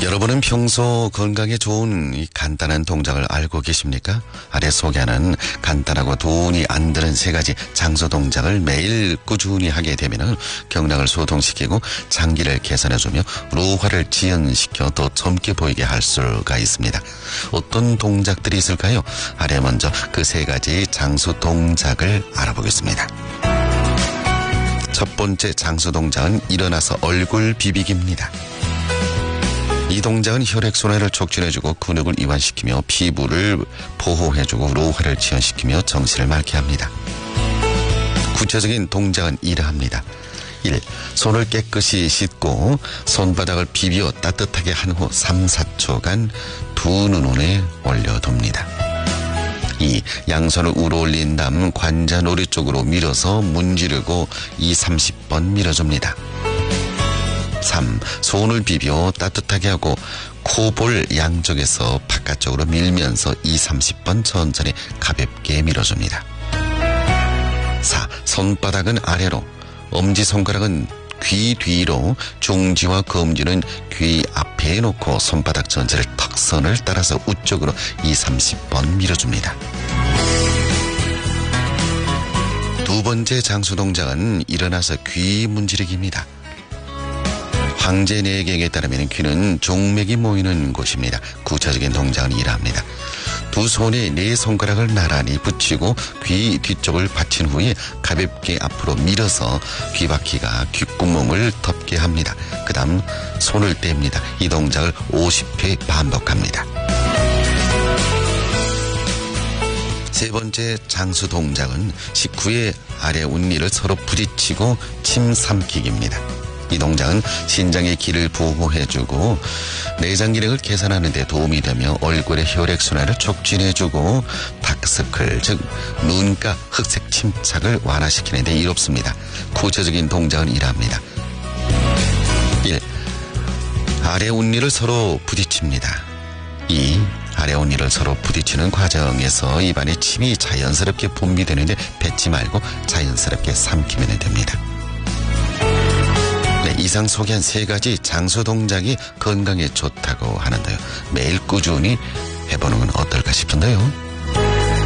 여러분은 평소 건강에 좋은 이 간단한 동작을 알고 계십니까? 아래 소개하는 간단하고 돈이 안 드는 세 가지 장수 동작을 매일 꾸준히 하게 되면 경락을 소통시키고 장기를 개선해주며 노화를 지연시켜 더 젊게 보이게 할 수가 있습니다. 어떤 동작들이 있을까요? 아래 먼저 그 세 가지 장수 동작을 알아보겠습니다. 첫 번째 장수 동작은 일어나서 얼굴 비비기입니다. 이 동작은 혈액순환을 촉진해주고 근육을 이완시키며 피부를 보호해주고 노화를 지연시키며 정신을 맑게 합니다. 구체적인 동작은 이러합니다. 1. 손을 깨끗이 씻고 손바닥을 비벼 따뜻하게 한 후 3, 4초간 두 눈에 올려둡니다. 2. 양손을 우러 올린 다음 관자놀이 쪽으로 밀어서 문지르고 2, 30번 밀어줍니다. 3. 손을 비벼 따뜻하게 하고 코볼 양쪽에서 바깥쪽으로 밀면서 2, 30번 천천히 가볍게 밀어줍니다. 4. 손바닥은 아래로, 엄지손가락은 귀 뒤로, 중지와 검지는 귀 앞에 놓고 손바닥 전체를 턱선을 따라서 우쪽으로 2, 30번 밀어줍니다. 두 번째 장수 동작은 일어나서 귀 문지르기입니다. 황제내경에 따르면 귀는 종맥이 모이는 곳입니다. 구체적인 동작은 이러합니다. 두 손에 네 손가락을 나란히 붙이고 귀 뒤쪽을 받친 후에 가볍게 앞으로 밀어서 귀바퀴가 귓구멍을 덮게 합니다. 그 다음 손을 뗍니다. 이 동작을 50회 반복합니다. 세 번째 장수 동작은 식후에 아래 운니를 서로 부딪히고 침 삼키기입니다. 이 동작은 신장의 기를 보호해주고 내장 기능을 개선하는 데 도움이 되며 얼굴의 혈액순환을 촉진해주고 다크서클, 즉 눈가 흑색 침착을 완화시키는 데 이롭습니다. 구체적인 동작은 이러합니다. 1. 아래 운니를 서로 부딪힙니다. 2. 아래 운니를 서로 부딪히는 과정에서 입안에 침이 자연스럽게 분비되는데 뱉지 말고 자연스럽게 삼키면 됩니다. 이상 소개한 세 가지 장수 동작이 건강에 좋다고 하는데요. 매일 꾸준히 해보는 건 어떨까 싶은데요.